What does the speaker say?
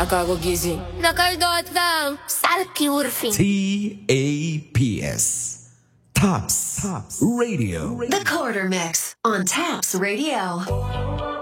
Nakagugising. Nakaldotang. Salki urfing. TAPS. Tops Radio. The Quarter Mix on Taps Radio.